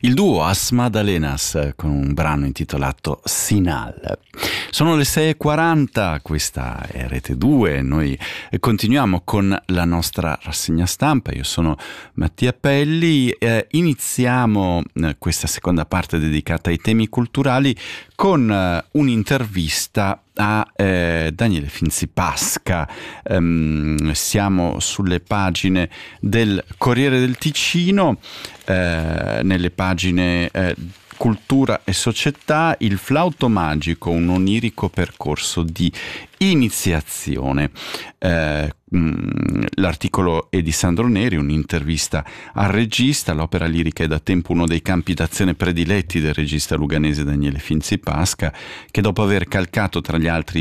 Il duo As Madalenas con un brano intitolato Sinal. Sono le 6:40, questa è Rete 2, noi continuiamo con la nostra rassegna stampa. Io sono Mattia Pelli, iniziamo questa seconda parte dedicata ai temi culturali con un'intervista a Daniele Finzi Pasca. Siamo sulle pagine del Corriere del Ticino, nelle pagine Cultura e Società, il flauto magico, un onirico percorso di iniziazione. L'articolo è di Sandro Neri, un'intervista al regista. L'opera lirica è da tempo uno dei campi d'azione prediletti del regista luganese Daniele Finzi Pasca, che dopo aver calcato tra gli altri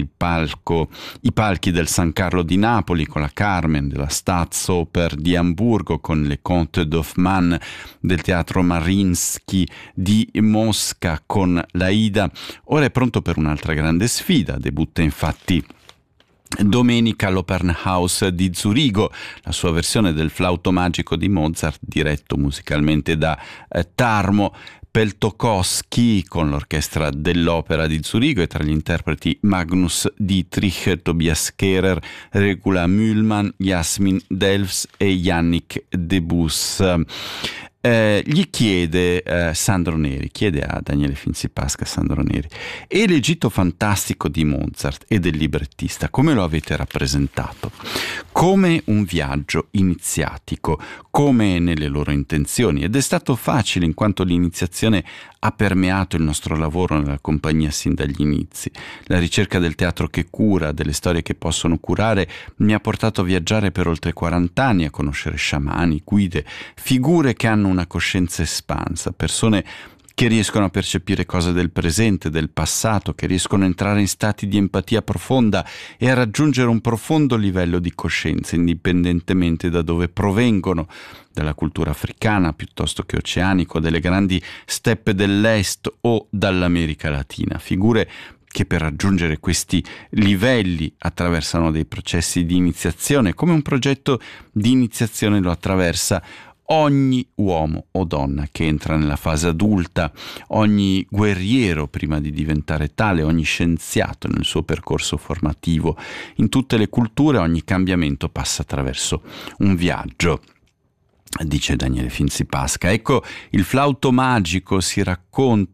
i palchi del San Carlo di Napoli con la Carmen, della Staatsoper di Amburgo con le Contes d'Hoffmann, del Teatro Mariinsky di Mosca con l'Aida, ora è pronto per un'altra grande sfida. Debutta infatti domenica all'Opernhaus di Zurigo la sua versione del flauto magico di Mozart, diretto musicalmente da Tarmo Peltokoski con l'orchestra dell'Opera di Zurigo, e tra gli interpreti Magnus Dietrich, Tobias Kehrer, Regula Mühlmann, Jasmin Delfs e Yannick Debus. Gli chiede Sandro Neri, chiede a Daniele Finzi Pasca Sandro Neri: e l'Egitto fantastico di Mozart e del librettista, come lo avete rappresentato? Come un viaggio iniziatico, come nelle loro intenzioni, ed è stato facile in quanto l'iniziazione ha permeato il nostro lavoro nella compagnia sin dagli inizi. La ricerca del teatro che cura, delle storie che possono curare, mi ha portato a viaggiare per oltre 40 anni, a conoscere sciamani, guide, figure che hanno una coscienza espansa, persone che riescono a percepire cose del presente, del passato, che riescono a entrare in stati di empatia profonda e a raggiungere un profondo livello di coscienza, indipendentemente da dove provengono, dalla cultura africana piuttosto che oceanico, delle grandi steppe dell'est o dall'America Latina. Figure che per raggiungere questi livelli attraversano dei processi di iniziazione, come un progetto di iniziazione lo attraversa ogni uomo o donna che entra nella fase adulta, ogni guerriero prima di diventare tale, ogni scienziato nel suo percorso formativo. In tutte le culture ogni cambiamento passa attraverso un viaggio, dice Daniele Finzi Pasca. Ecco, il flauto magico si racconta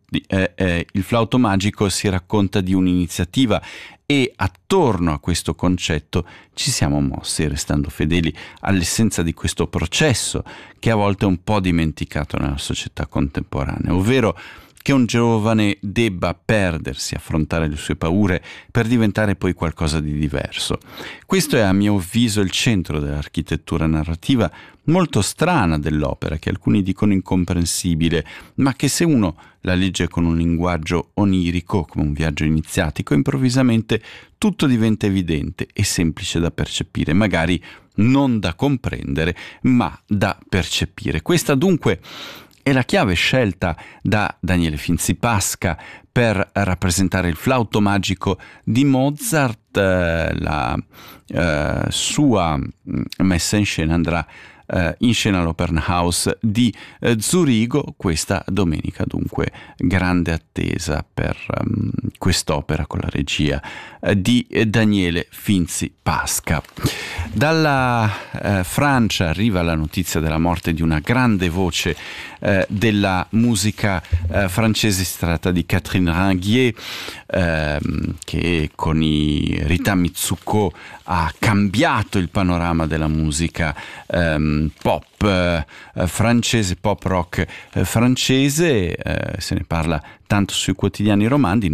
di un'iniziativa, e attorno a questo concetto ci siamo mossi, restando fedeli all'essenza di questo processo che a volte è un po' dimenticato nella società contemporanea, ovvero che un giovane debba perdersi, affrontare le sue paure per diventare poi qualcosa di diverso. Questo è a mio avviso il centro dell'architettura narrativa molto strana dell'opera, che alcuni dicono incomprensibile, ma che se uno la legge con un linguaggio onirico, come un viaggio iniziatico, improvvisamente tutto diventa evidente e semplice da percepire, magari non da comprendere, ma da percepire. Questa dunque è la chiave scelta da Daniele Finzi Pasca per rappresentare il flauto magico di Mozart. La sua messa in scena andrà in scena all'Opernhaus di Zurigo questa domenica. Dunque grande attesa per quest'opera con la regia di Daniele Finzi Pasca. Dalla Francia arriva la notizia della morte di una grande voce della musica francese. Si tratta di Catherine Ringuier, che con i Rita Mitsuko ha cambiato il panorama della musica pop francese, pop rock francese. Se ne parla tanto sui quotidiani romandi.